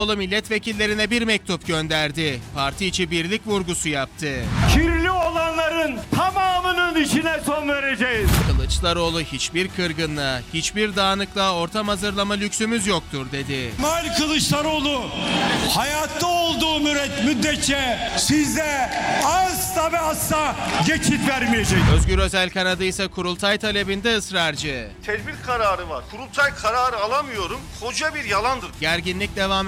Milletvekillerine bir mektup gönderdi. Parti içi birlik vurgusu yaptı. Kirli olanların tamamının işine son vereceğiz. Kılıçdaroğlu hiçbir kırgınlığa, hiçbir dağınıklığa ortam hazırlama lüksümüz yoktur dedi. Kemal Kılıçdaroğlu hayatta olduğu müddetçe sizde asla ve asla geçit vermeyecek. Özgür Özel kanadı ise kurultay talebinde ısrarcı. Tedbir kararı var. Kurultay kararı alamıyorum. Koca bir yalandır. Gerginlik devam